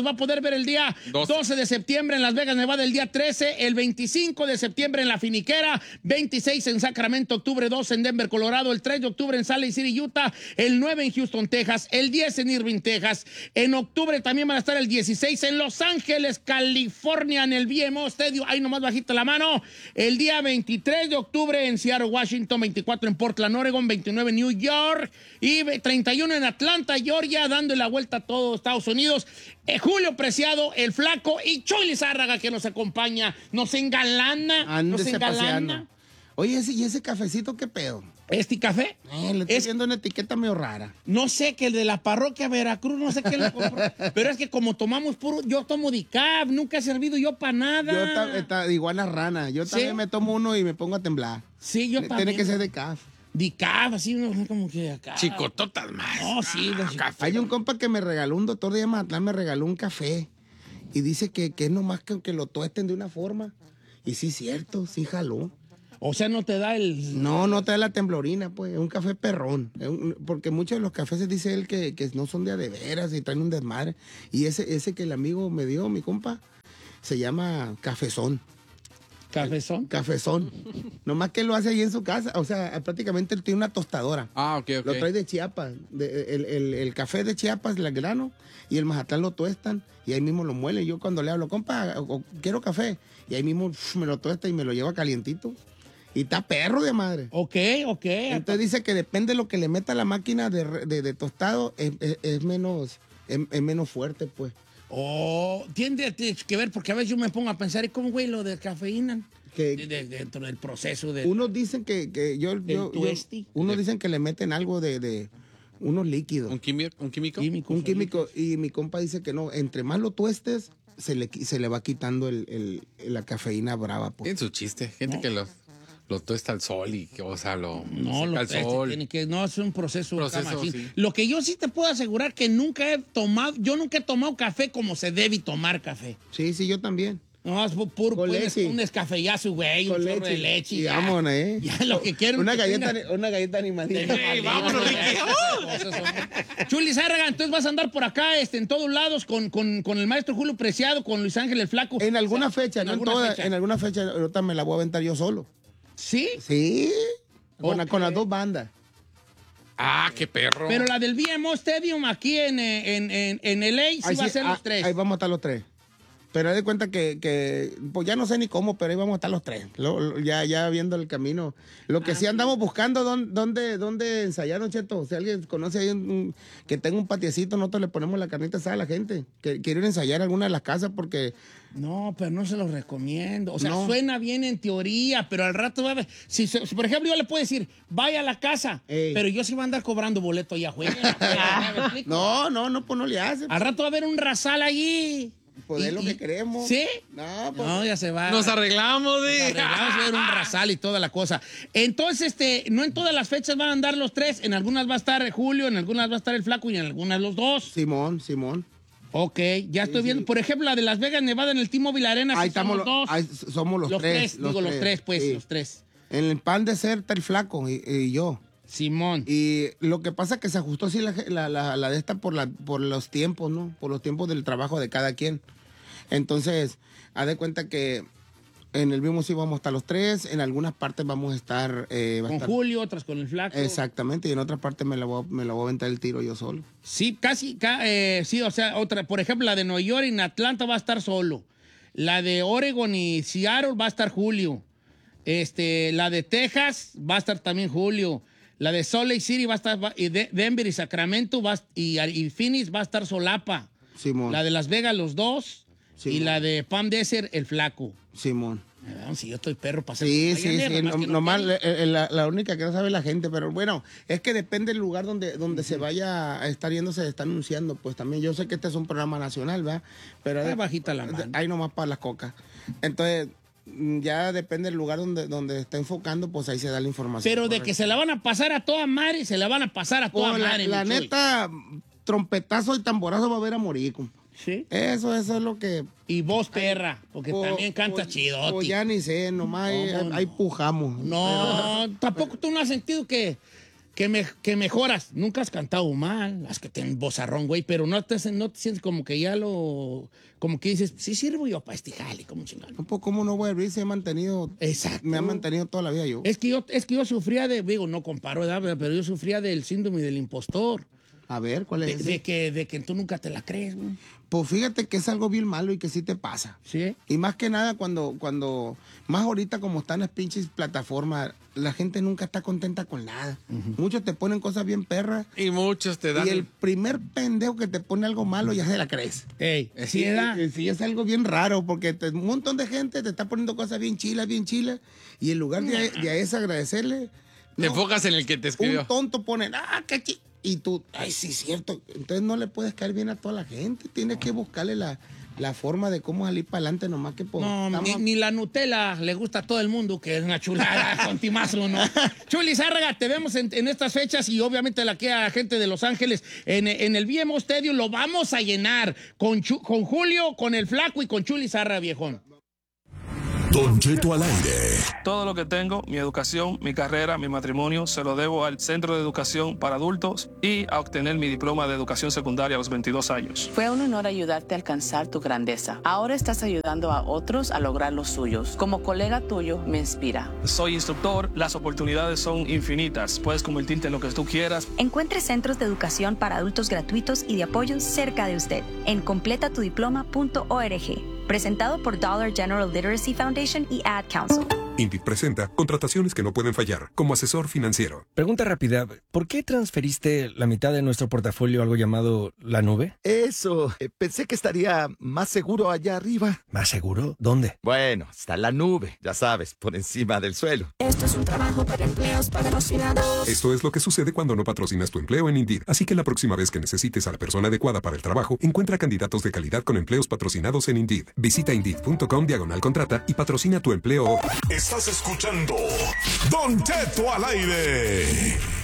los va a poder ver el día 12 de septiembre en Las Vegas, Nevada, el día 13, el 25 de septiembre en La Finiquera, 26 en Sacramento, octubre 2 en Denver, Colorado, el 3 de octubre en Salt Lake City, Utah, el 9 en Houston, Texas, el 10 en Irving, Texas. En octubre también van a estar el 16 en Los Ángeles, California, en el BMO Stadium, ahí nomás bajita la mano. El día 23 de octubre en Seattle, Washington, 24 en Portland, Oregon, 29 en New York y 31 en Atlanta, Georgia, dando la vuelta a todo Estados Unidos. Julio Preciado, el Flaco y Chuy Lizárraga que nos acompaña, nos engalana, Ándese paseando. Oye, ¿y ese cafecito qué pedo? ¿Este café? Le estoy viendo una etiqueta medio rara. No sé, que el de la parroquia Veracruz, no sé qué le compró. Pero es que como tomamos puro, yo tomo decaf, nunca he servido yo para nada. Yo igual la rana. Yo también me tomo uno y me pongo a temblar. Sí, yo también. Tiene que ser decaf. Decaf, así uno como que acá. Chicototas más. No, sí, café. Hay un compa que me regaló, un doctor de Mazatlán me regaló un café. Y dice que es nomás que lo tuesten de una forma. Y sí, es cierto, sí jaló. O sea, no te da el... No te da la temblorina, pues. Es un café perrón. Porque muchos de los cafés se dice él que no son de veras y traen un desmadre. Y ese que el amigo me dio, mi compa, se llama Cafezón. ¿Cafezón? Cafezón. Nomás que él lo hace ahí en su casa. O sea, prácticamente él tiene una tostadora. Ok. Lo trae de Chiapas. El café de Chiapas, el grano, y el Mazatlán lo tuestan y ahí mismo lo muele. Yo cuando le hablo, compa, quiero café. Y ahí mismo me lo tuesta y me lo lleva calientito. Y está perro de madre. Ok. Entonces dice que depende de lo que le meta a la máquina de tostado, es menos fuerte, pues. Tiene que ver, porque a veces yo me pongo a pensar, ¿y cómo, güey, lo de cafeína? Dentro del proceso de... Unos dicen unos dicen que le meten algo de unos líquidos. ¿Un químico? Un químico. Y mi compa dice que no, entre más lo tuestes, se le va quitando la cafeína brava, pues. Tiene su chiste. Gente que lo tuesta al sol y que, o sea, lo seca al sol. No, es un proceso sí. Lo que yo sí te puedo asegurar que nunca he tomado café como se debe tomar café. Sí, yo también. No, es puro, pues, un escafeyazo, güey, un chorro de leche. Y vámonos, Ya lo que quiero. Una galleta animalita. Vámonos, Chuy Lizárraga, entonces vas a andar por acá, en todos lados, con el maestro Julio Preciado, con Luis Ángel el Flaco. En alguna fecha, no en todas. En alguna fecha, ahorita me la voy a aventar yo solo. ¿Sí? Sí. Con las dos bandas. Ah, qué perro. Pero la del BMO Stadium aquí en LA sí va a ser los tres. Ahí vamos a estar los tres. Pero haz de cuenta que pues ya no sé ni cómo, pero ahí vamos a estar los tres. Ya viendo el camino. Lo que sí andamos buscando, ¿dónde ensayar, don Cheto? Si alguien conoce ahí que tenga un patiecito, nosotros le ponemos la carnita asada a la gente. Que quieren ensayar alguna de las casas porque... No, pero no se los recomiendo. O sea, suena bien en teoría, pero al rato va a ver. Si, por ejemplo, yo le puedo decir, vaya a la casa, pero yo sí voy a andar cobrando boleto ya, juega. No, pues no le hace. Al rato va a haber un rasal allí. Pues es lo que queremos. ¿Sí? No, ya se va. Nos arreglamos, a ver un rasal y toda la cosa. Entonces, no en todas las fechas van a andar los tres. En algunas va a estar Julio, en algunas va a estar el Flaco y en algunas los dos. Simón. Ok, ya estoy viendo. Por ejemplo, la de Las Vegas, Nevada, en el T-Mobile Arena. Ahí estamos los dos. Ahí somos los tres. Los tres. En el pan de ser está el Flaco y yo. Simón. Y lo que pasa es que se ajustó así la de esta por los tiempos, ¿no? Por los tiempos del trabajo de cada quien. Entonces, haz de cuenta que en el mismo sí vamos a estar los tres, en algunas partes vamos a estar... Julio, otras con el Flaco. Exactamente, y en otras partes me la voy a aventar el tiro yo solo. Sí, sí, o sea, otra, por ejemplo, la de Nueva York en Atlanta va a estar solo. La de Oregon y Seattle va a estar Julio. La de Texas va a estar también Julio. La de Salt Lake City va a estar, y Denver y Sacramento y Phoenix va a estar Solapa. Simón. La de Las Vegas, los dos. Simón. Y la de Palm Desert, el Flaco. Simón. Si yo estoy perro para hacer. Sí. Nomás la única que no sabe la gente, pero bueno, es que depende del lugar donde se vaya a estar yendo, se está anunciando. Pues también, yo sé que este es un programa nacional, ¿verdad? Pero bajita la mano. Hay nomás para las cocas. Entonces, ya depende del lugar donde está enfocando, pues ahí se da la información. Pero de que se la van a pasar a toda madre, se la van a pasar a toda madre. La neta, trompetazo y tamborazo va a haber a morir, compa. ¿Sí? Eso es lo que... Y vos, perra, porque también canta chido. Pues ya ni sé, nomás ahí pujamos. No, tampoco tú no has sentido que que mejoras. Nunca has cantado mal, las que tienen vozarrón, güey, pero no te sientes como que ya como que dices, sí sirvo yo para este jale, como chingado. ¿Cómo no voy a abrir? Se ha mantenido. Exacto. Me ha mantenido toda la vida yo. Es que yo sufría digo, no comparo, ¿verdad? Pero yo sufría del síndrome del impostor. A ver, ¿cuál es? De que tú nunca te la crees, güey. Pues fíjate que es algo bien malo y que sí te pasa. Sí. Y más que nada cuando más ahorita como están las pinches plataformas, la gente nunca está contenta con nada. Muchos te ponen cosas bien perras. Y muchos te dan. Y el primer pendejo que te pone algo malo ya se la crees. Ey, ¿sí era? Sí, es algo bien raro porque un montón de gente te está poniendo cosas bien chilas. Y en lugar de a eso agradecerle... Te enfocas en el que te escribió. Un tonto pone, qué y tú, ay, sí, cierto. Entonces no le puedes caer bien a toda la gente. Tienes que buscarle la forma de cómo salir para adelante nomás que por... No, ni la Nutella le gusta a todo el mundo, que es una chulada con timazo, ¿no? Chuli Zárraga, te vemos en estas fechas y obviamente la gente de Los Ángeles en el BMO Stadium lo vamos a llenar con Julio, con el Flaco y con Chuli Zárraga, viejón. Don Cheto al aire. Todo lo que tengo, mi educación, mi carrera, mi matrimonio, se lo debo al Centro de Educación para Adultos y a obtener mi diploma de educación secundaria a los 22 años. Fue un honor ayudarte a alcanzar tu grandeza. Ahora estás ayudando a otros a lograr los suyos. Como colega tuyo, me inspira. Soy instructor, las oportunidades son infinitas. Puedes convertirte en lo que tú quieras. Encuentre centros de educación para adultos gratuitos y de apoyo cerca de usted en completatudiploma.org. Presentado por Dollar General Literacy Foundation y Ad Council. Indeed presenta contrataciones que no pueden fallar como asesor financiero. Pregunta rápida, ¿por qué transferiste la mitad de nuestro portafolio a algo llamado la nube? Eso, pensé que estaría más seguro allá arriba. ¿Más seguro? ¿Dónde? Bueno, está la nube, ya sabes, por encima del suelo. Esto es un trabajo para empleos patrocinados. Esto es lo que sucede cuando no patrocinas tu empleo en Indeed. Así que la próxima vez que necesites a la persona adecuada para el trabajo, encuentra candidatos de calidad con empleos patrocinados en Indeed. Visita Indeed.com/contrata y patrocina tu empleo. Estás escuchando Don Cheto al aire.